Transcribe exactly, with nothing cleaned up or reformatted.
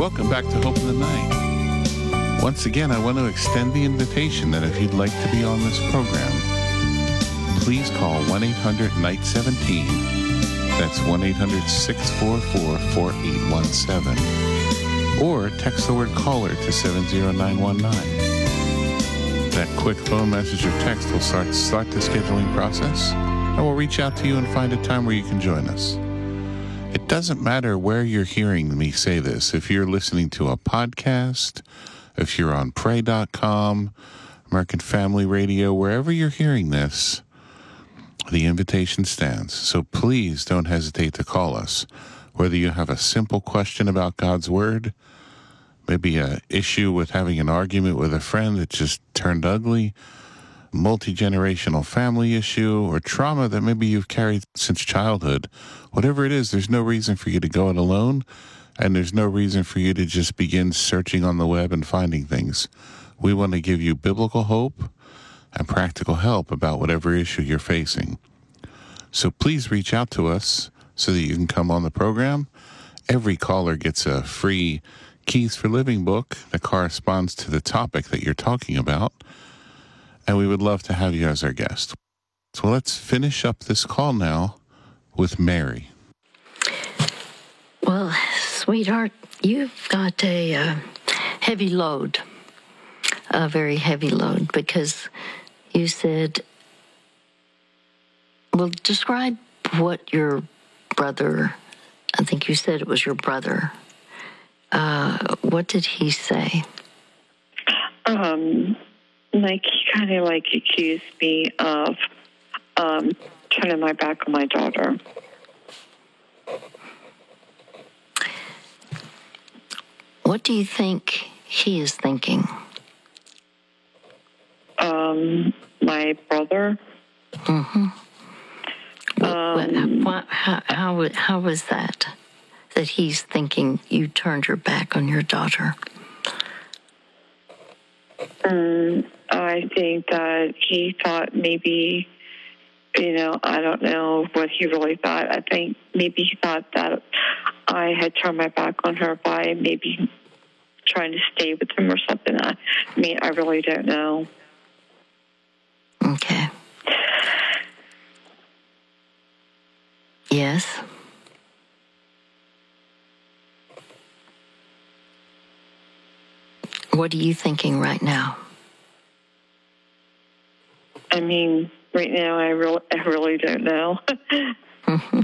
Welcome back to Hope in the Night. Once again, I want to extend the invitation that if you'd like to be on this program, please call one eight hundred N I G H T seventeen. That's one eight hundred six four four four eight one seven. Or text the word caller to seven zero nine one nine. That quick phone message or text will start, start the scheduling process, and we'll reach out to you and find a time where you can join us. It doesn't matter where you're hearing me say this. If you're listening to a podcast, if you're on pray dot com, American Family Radio, wherever you're hearing this, the invitation stands. So please don't hesitate to call us. Whether you have a simple question about God's Word, maybe an issue with having an argument with a friend that just turned ugly, multi-generational family issue, or trauma that maybe you've carried since childhood. Whatever it is, there's no reason for you to go it alone, and there's no reason for you to just begin searching on the web and finding things. We want to give you biblical hope and practical help about whatever issue you're facing. So please reach out to us so that you can come on the program. Every caller gets a free Keys for Living book that corresponds to the topic that you're talking about, and we would love to have you as our guest. So let's finish up this call now with Mary. Well, sweetheart, you've got a uh, heavy load, a very heavy load, because you said, well, describe what your brother, I think you said it was your brother, uh, what did he say? Um, like, he kind of, like, accused me of um, turning my back on my daughter. What do you think he is thinking? Um, my brother. Mm-hmm. Um, what, what, how, how, how was that, that he's thinking you turned your back on your daughter? Um, I think that he thought maybe, you know, I don't know what he really thought. I think maybe he thought that I had turned my back on her by maybe trying to stay with him or something. I, I mean, I really don't know. Okay. Yes. What are you thinking right now? I mean, right now, I really, I really don't know. Mm-hmm.